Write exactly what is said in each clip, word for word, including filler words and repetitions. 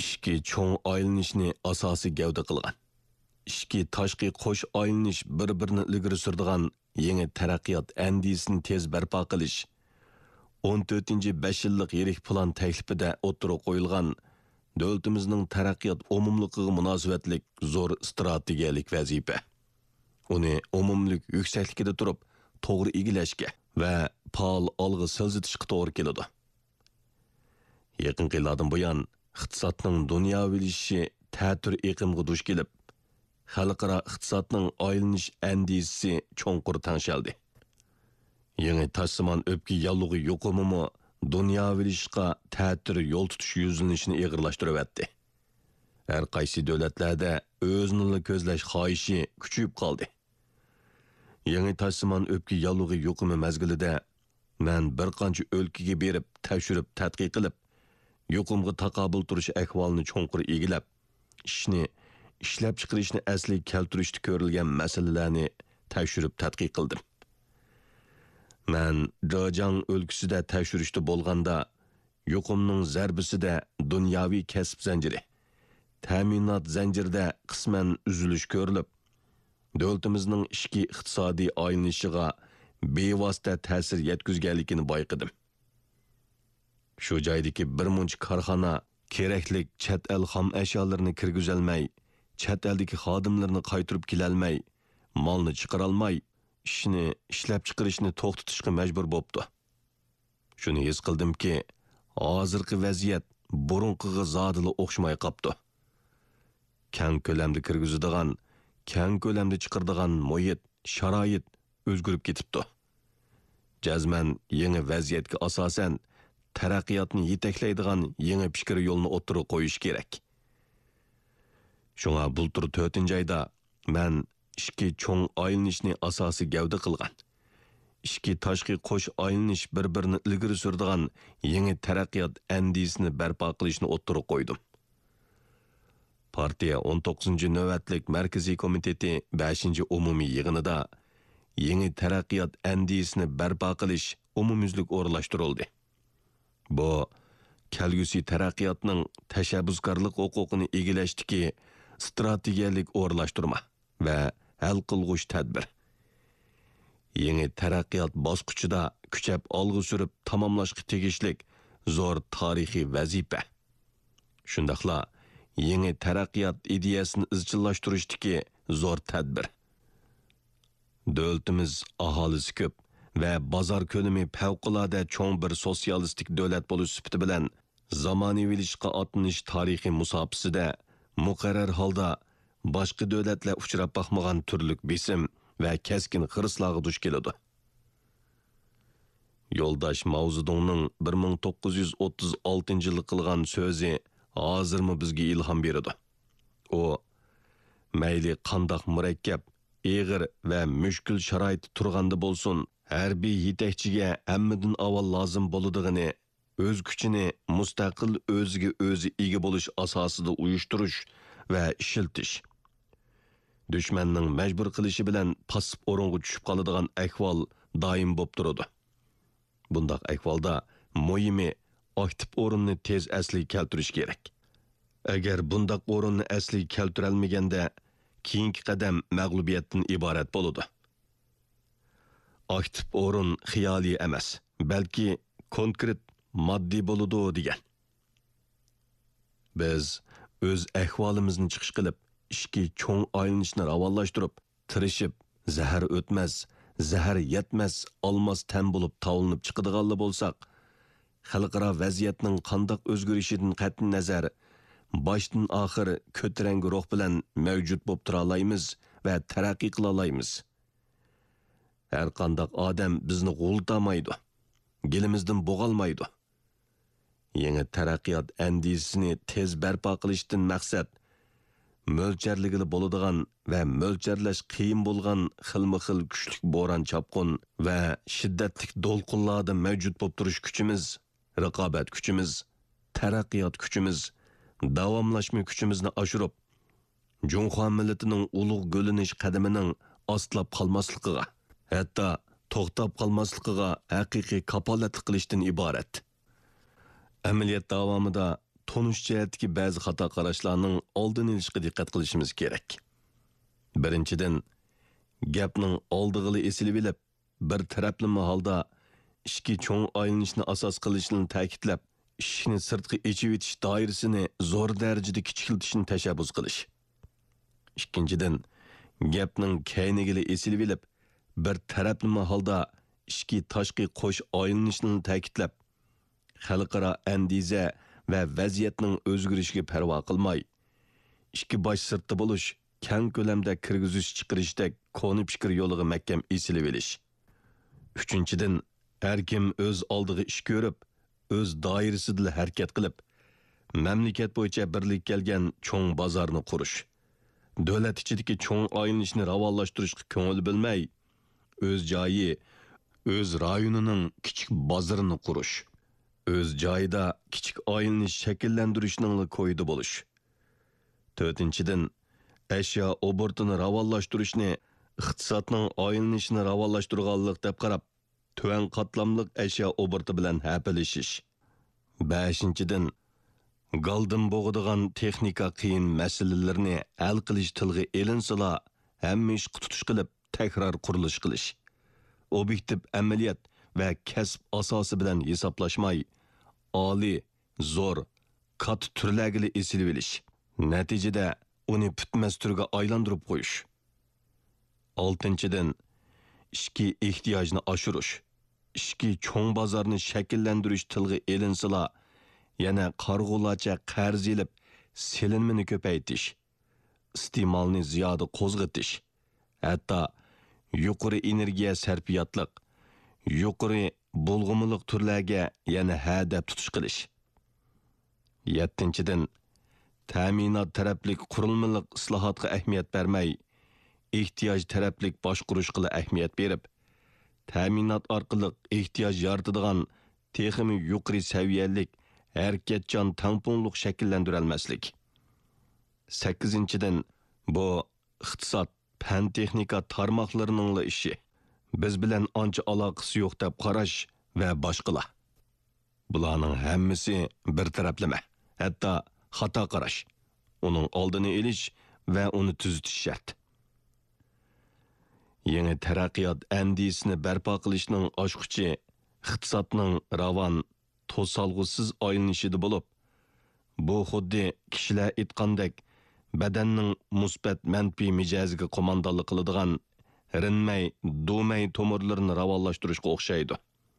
ikki cho'ng aylanishni asosiy gavda qilgan. Ikki tashqi qo'sh aylanish bir-birini ilgari suradigan yangi taraqqiyot andisini tez barpo qilish o'n to'rtinchi besh yillik yirik plan taklifida o'ttirib qo'yilgan davlatimizning taraqqiyot umumligiga munosabatlik zo'r strategiyalik vazifa. Uni umumlik yuksakligida turib to'g'ri egilashga va faol olg'a siljitishga to'g'ri keladi. Yaqinqi yillardan buyon iqtisodning dunyovilishishi ta'tir iqimga duch kelib, xalqaro iqtisodning aylanish andisi cho'nqur tangshaldi. Yangi tashsimon o'pki yallig'i yuqumimi dunyovilishga ta'tir yo'l tutish yuzlanishini ig'irlashtirib o'tdi. Har qaysi davlatlarda o'zini ko'zlash xohishi kuchayib qoldi. Yangi tashsimon o'pki yallig'i yuqumi mazgilida men bir qancha o'lkaga berib, tashirib, tadqiq qilib, yuqumga taqobil turish ahvolini cho'nqur egilab, ishni ishlab chiqarishni asli keltirishda ko'rilgan masalalarni tashirib, tadqiq qildim. Men Zhejiang o'lkasida tashirishda bo'lganda yuqumning zarbisida dunyoviy kasb zanjiri, ta'minot zanjirida qisman uzilish ko'rilib, davlatimizning ichki iqtisodiy aylanishiga bevosita ta'sir yetkazganligini bayqadim. Shu joydagi bir muncha korxona kerakli chet el xom ashyolarni kirgizolmay, chet eldagi xodimlarni qaytirib kelolmay, molni chiqarolmay, ishni ishlab chiqarishni to'xtatishga majbur bo'libdi. Shuni his qildimki, hozirgi vaziyat burunqiga zodila o'xshamay qopti. Keng ko'lamda kirgizadigan, keng ko'lamda chiqaradigan muhit, sharoit o'zgarib ketibdi. Jazman yangi vaziyatga asosan taraqqiyotni yetaklaydigan yangi fikr yo'lini o'ttirib qo'yish kerak. Shunga bultur to'rtinchi oyda men ikki cho'ng aylanishni asosiy gavda qilgan, ikki tashqi qo'sh aylanish bir-birini ilgari suradigan yangi taraqqiyot andisini barpo qilishni o'ttirib qo'ydim. Partiya o'n to'qqizinchi navbatlik markaziy komiteti beshinchi umumiy yig'inida yangi taraqqiyot andisini barpo qilish umumyuzlik o'rinlashtirildi. Bu kelgusi taraqqiyotning tashabbuskorlik huquqini egallashdagi strategiyalik o'rinlashtirma va hal qilg'uch tadbir. Yangi taraqqiyot bosqichida kuchab olg'a surib tamomlashga tegishlik zo'r tarixiy vazifa. Shundaqla yangi taraqqiyot ideyasini izchillashtirishdagi zo'r tadbir. Davlatimiz aholisi ko'p va bozor ko'lami favqulodda cho'ng bir sotsialistik davlat bo'lish sifati bilan zamonaviylikqa otlanish tarixiy musofasida muqarrar holda boshqa davlatlar uchrab baxmagan turlik besim va keskin xirislarga duch keladi. Yo'ldosh Mao Zedongning bir ming to'qqiz yuz o'ttiz oltinchi yilda qilgan so'zi hozirmi bizga ilhom beradi. U mayli qandoq murakkab, eg'ir va mushkul sharoit turganda bo'lsin, harbiy yetakchiga hammadan avval lozim bo'ladiganini o'z kuchini mustaqil o'ziga o'zi ega bo'lish asosida uyushtirish va ishiltish. Dushmanning majbur qilishi bilan pasib o'ringa tushib qoladigan ahvol doim bo'lib turadi. Bundaq ahvolda muhimi aktiv o'rinni tez asliga keltirish kerak. Agar bundaq o'rinni asliga keltirolmaganda, keyingi qadam mag'lubiyatdan iborat bo'ladi. Aktiv o'rin xiyoliy emas, balki konkret moddiy bo'ladi degan. Biz o'z ahvolimizni chiqish qilib, ikki cho'ng aylanishni ravonlashtirib, tirishib, zahar o'tmas, zahar yetmas, olmos tan bo'lib tavlinib chiqadiganlar bo'lsak, xalqaro vaziyatning qandoq o'zgarishidan qat'iy nazar boshdan oxir ko'tarangi ruh bilan mavjud bo'lib tura olamiz va taraqqiy qila olamiz. Har qandoq odam bizni g'ultamaydi, gelimizdan bo'g'olmaydi. Yangi taraqqiyot andisini tez barpo qilishdan maqsad mo'ljarligili bo'ladigan va mo'ljarlash qiyin bo'lgan xilma-xil kuchli bo'ron chapqun va shiddatli do'lqinlarda mavjud bo'lib turish kuchimiz, raqobat kuchimiz, taraqqiyot kuchimiz, davomlashma kuchimizni oshirib, Junxo millatining ulug' go'linish qadamining ostlab qolmasligiga, hatto to'xtab qolmasligiga haqiqiy kapolatlik qilishdan iborat. Amaliyot davomida tonuş jihatdagi ba'zi xato qarashlarning oldini olishga diqqat qilishimiz kerak. Birinchidan, gapning oldig'ili esilib olib, bir taraflama holda ishki cho'ng aylanishni asos qilishini ta'kidlab, ishni sirtqi echib etish doirasini zo'r darajada kichikiltishni tashabbus qilish. Ikkinchidan, gapning kaynigili esilib olib, bir taraflama holda ishki tashqi qo'sh aylanishni ta'kidlab, xalqaro andiza va vaziyatning o'zgarishiga parvo qilmay, ikki bosh sirtda bo'lish, keng ko'lamda kirgizish chiqarishdek koni fikr yo'liga mahkam esilib olish. Uchinchidan, har kim o'z oldiga ish ko'rib, o'z doirasida harakat qilib, mamlakat bo'yicha birlik kelgan cho'ng bozorni qurish. Davlat ichidagi cho'ng aylanishni rivojlantirishga ko'ngil bilmay, o'z joyi, o'z rayonining kichik bozorini qurish. O'z joyida kichik aylanish shakllantirishning ko'yida bo'lish. To'rtinchidan, ashyo obortini rivojlantirishni iqtisodning aylanishini rivojlantirganlik deb qarab, tuvan qatlamliq ashyo oborti bilan hapilishish. Beshinchidan, galdim bo'g'adigan texnika qiyin masalalarni hal qilish tilga elinsila, hamma ish tutush qilib, takror qurilish qilish. Obyektiv amaliyat va kasb asosi bilan hisoblashmay, oliy, zo'r, kat turlarga esilib olish. Natijada uni putmas turga aylantirib qo'yish. Oltinchidan, ishki ehtiyojni oshirish, ishki cho'ng bozorni shakllantirish tilga elinsila, yana qarg'ulacha qarz elib, selinmini ko'paytirish, iste'molni ziyoda qo'zg'atish, hatto yuqori energiya sarfiyotliq, yuqori bulg'umliq turlarga yana ha deb tutish qilish. Yettinchidan, ta'minot taraflik qurilmaliq islohotga ahamiyat bermay, ehtiyoj taraflik boshqarishga ahamiyat berib, ta'minot orqali ehtiyoj yaratadigan texnik yuqori saviyalik harakatchan tamponliq shakllantirolmaslik. sakkizinchidan, bu iqtisod, fan texnika tarmoqlarining ishi. Biz bilan ancha aloqasi yo'q deb qarash va boshqalar. Bularning hammasi bir taraflama, hatto xato qarash. Uning oldini olish va uni tuzatish shart. Yangi taraqqiyot andisini barpo qilishning oshquchi iqtisodning ravon, to'solg'usiz aylanishida bo'lib, bu xuddi kishilar aytgandek badanning musbat manfiy mijoziga qo'mondonlik qiladigan rinmay, do'may tomirlarini rivojlantirishga o'xshaydi.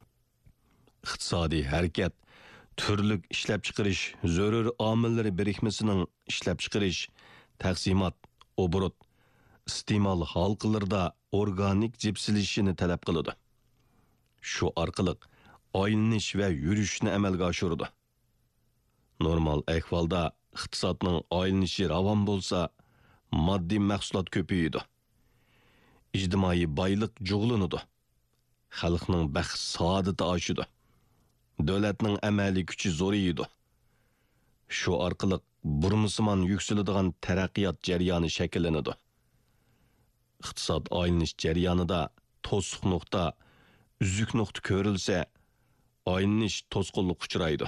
Iqtisodiy harakat, turlik ishlab chiqarish zarur omillari birikmasining ishlab chiqarish, taqsimot, obrot, iste'mol halqalarida organik jipsilishini talab qiladi. Shu orqali aylanish va yurishni amalga oshiradi. Normal ahvolda iqtisodning aylanishi ravon bo'lsa, moddiy mahsulot ko'payadi. İctimai baylık jug'lanadi. Xalqning baxt saodati oshadi. Davlatning amaliy kuchi zo'rayadi. Shu orqali burmusimon yuksaladigan taraqqiyot jarayoni shakllanadi. Iqtisod aylanish jarayonida to'siq nuqta, uzuk nuqta ko'rilsa, aylanish to'sqinlik uchraydi.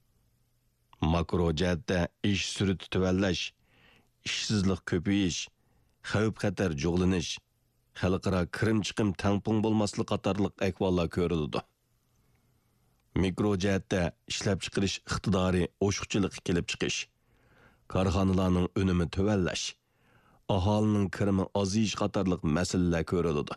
Makro jihatda ish sur'ati tuvallash, ishsizlik ko'payish, xavf-xatar jug'lanish, xalqaro kirim-chiqim tangpung bo'lmaslik qatorliq ahvollar ko'riladi. Mikro jihatda ishlab chiqarish iqtidori o'shiqchilikka kelib chiqish, korxonalarning unumi tuvallash, aholining kirimi oziyish qatorliq masalalar ko'riladi.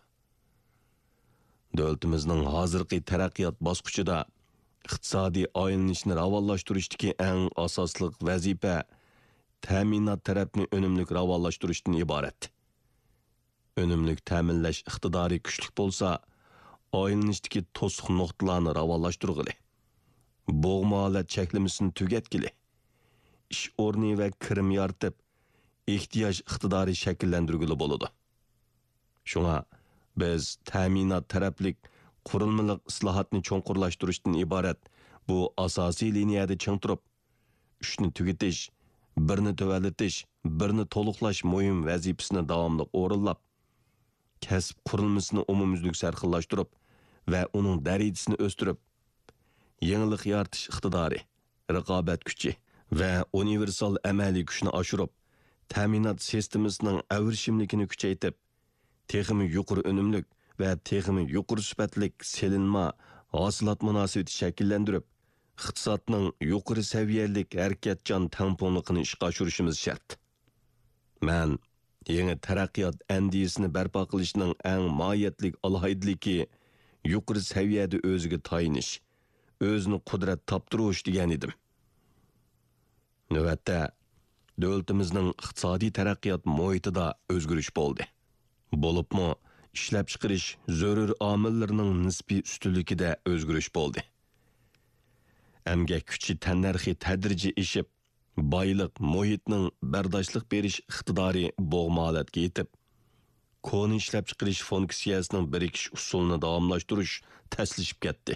Davlatimizning hozirgi taraqqiyot bosqichida iqtisodiy aylanishni rivojlantirishdagi eng asosli vazifa ta'minot tarafini unumli rivojlantirishdan iborat. Önümlük ta'minlash iqtidori kuchli bo'lsa, aylanishdagi to'siq nuqtalarni rivojlantirg'ili. Bo'g'ma cheklamasini tugatgili. Ish o'rni va kirim yaratib, ehtiyoj iqtidori shakllantirgili bo'ladi. Shunga biz ta'minot taraflik qurilmaliq islohotni cho'nqurlashtirishdan iborat bu asosiy liniyada ching turib, ishni tugatish, birni tuvallatish, birni to'liqlash muhim vazifasini davomli o'rinlab, kasb qurilmasini umumyuzlik sarxillashtirib va uning darajasini o'stirib, yangilik yaratish iqtidori, raqobat kuchi va universal amaliy kuchni oshirib, ta'minot sistemasining avrishimligini kuchaytirib, texmi yuqori unumlik va texmi yuqori sifatlik selinma hosilat munosabati shakllantirib, iqtisodning yuqori saviyalik harakatchan tamponligini ishga oshirishimiz shart. Men yangi taraqqiyot andisini barpo qilishning eng mohiyatlik alohidligi yuqori saviyada o'ziga tayinish, o'zini qudrat toptirish degan edim. Navbatda davlatimizning iqtisodiy taraqqiyot muhitida o'zgarish bo'ldi. Bo'libmi, ishlab chiqarish zarur omillarining nisbiy ustunligida o'zgarish bo'ldi. Emgak kuchi tannarxi tadrijiy ishib, boyliq muhitning bardoshlik berish iqtidori bo'g'ma holatga yetib, koni ishlab chiqarish funksiyasining birikish usulini davomlashtirish taslishib ketdi.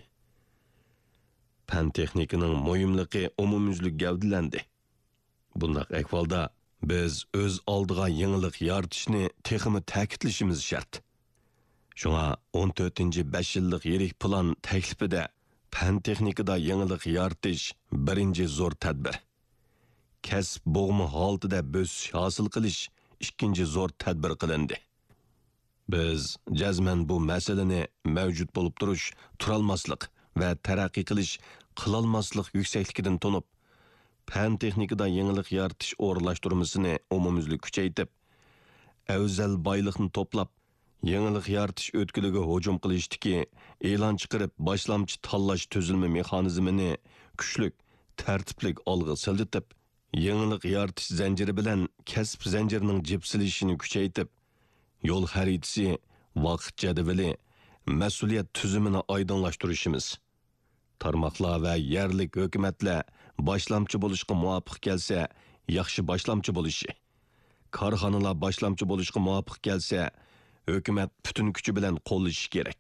Fan texnikaning muhimligi umumyuzlik gavdalandi. Bundaq ahvolda biz o'z oldiga yangilik yaratishni texmi ta'kidlashimiz shart. Shunga o'n to'rtinchi besh yillik yirik plan taklifida fan texnikada yangilik yaratish birinchi zo'r tadbir. Kasb bo'g'mi holatida bo'sish hosil qilish ikkinchi zo'r tadbir qilindi. Biz jazman bu masalani mavjud bo'lib turish, turolmaslik va taraqqiy qilish, qilolmaslik yuksakligidan tonib, fan texnikada yangilik yaratish o'rinlashtirmasini umumyuzlik kuchaytirib, afzal boyliqni to'plab, yangilik yaratish o'tkiliga hujum qilishdiki, e'lon chiqarib, boshlamchi tanlash tuzilma mexanizmini kuchlik, tartiblik olg'a silditib, yangilik yaratish zanjiri bilan kasb zanjirining jipsilishini kuchaytirib, yo'l xaritasi, vaqt jadvali, mas'uliyat tuzumini oydinlashtirishimiz, tarmoqlar va yerlik hukumatlar boshlamchi bo'lishga muvofiq kelsa, yaxshi boshlamchi bo'lishi, korxonalar boshlamchi bo'lishga muvofiq kelsa, hukumat butun kuchi bilan qo'llashi kerak.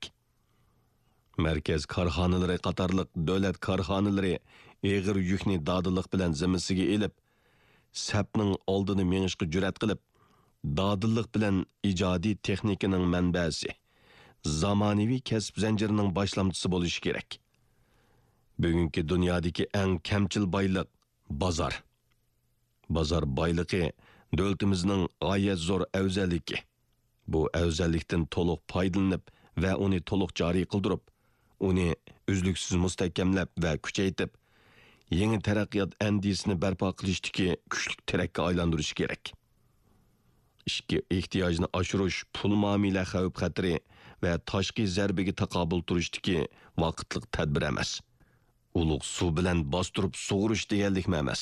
Markaz korxonalari qatorliq davlat korxonalari eg'ir yukni dodillik bilan zimmasiga elib, sapning oldini mengishga jur'at qilib, dodillik bilan ijodiy texnikaning manbasi, zamonaviy kasb zanjirining boshlamchisi bo'lishi kerak. Bugungi dunyodagi eng kamchil boylik bozor. Bozor boyligi davlatimizning g'oyat zo'r afzalligi. Bu afzallikdan to'liq foydalanib va uni to'liq joriy qildirib, uni uzluksiz mustahkamlab va kuchaytirib, yangi taraqqiyot andisini barpo qilishdagi kuchli tirakka aylantirish kerak. Ishki ehtiyojni oshirish, pul muomala xavf-xatari va tashqi zarbiga taqobil turishdagi vaqtliq tadbir emas. Ulug' suv bilan bostirib sug'urish deganlik emas.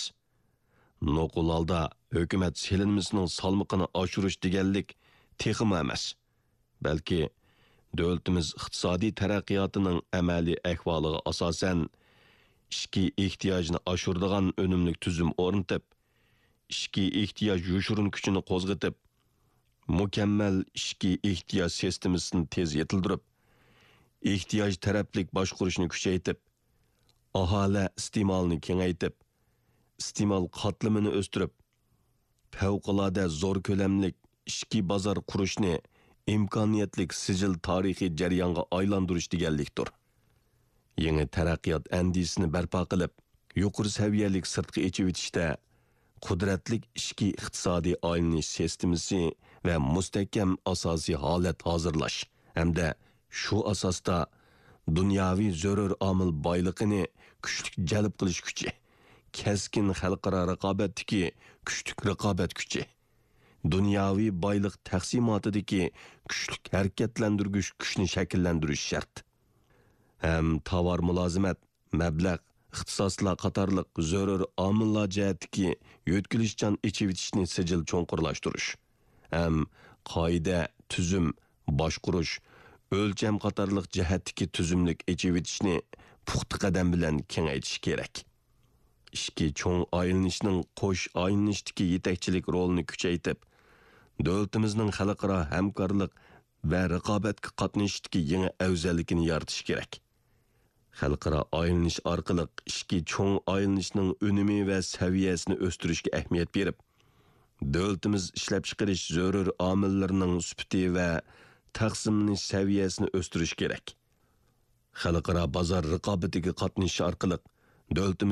Noqul holda hukumat selinmasining salmoqini oshirish deganlik texmi emas. Balki davlatimiz iqtisodiy taraqqiyotining amaliy ahvoliga asosan ishki ehtiyojni oshiradigan unumli tuzum o'rnatib, ishki ehtiyoj yoshirin kuchini qo'zg'atib, mukammal ishki ehtiyoj sistemasini tez yetildirib, ehtiyoj taraflik boshqarishni kuchaytirib, aholi iste'molini kengaytirib, iste'mol qatlamini o'stirib, favqulodda zo'r ko'lamlik ishki bozor qurishni imkoniyatlik sijil tarixiy jarayonga aylantirish deganlikdir. Yangi taraqqiyot andisini barpo qilib, yuqori saviyalik sirtqi echib etishda qudratlik ishki iqtisodiy aylanish sistemasi va mustahkam asosiy holat hozirlash hamda shu asosda dunyoviy zarur omil boyligini kuchli jalb qilish kuchi, keskin xalqaro raqobatdagi kuchli raqobat kuchi, dunyoviy boylik taqsimotidagi kuchli harakatlantirgich kuchni shakllantirish shart. Ham tovar mulozimat, mablag', ixtisoslar qatorliq zarur omillar jihatdagi yo'tkilishchan echivitishni sijil cho'nqurlashtirish, ham qoida, tuzum, boshqurish, o'lcham qatorliq jihatdagi tuzumlik echivitishni puxta qadam bilan kengaytish kerak. Ishki cho'ng aylanishning qo'sh aylanishdagi yetakchilik rolini kuchaytirib, davlatimizning xalqaro hamkorlik va raqobatga qatnashishdagi yangi afzallikini yaratish kerak. Xalqaro aylanish orqali ishki cho'ng aylanishning unumi va saviyasini o'stirishga ahamiyat berib, davlatimiz ishlab chiqarish zarur omillarining sifati va taqsimlanish saviyasini o'stirish kerak. Xalqaro bozor raqobatiga qatnashish orqali davlatimiz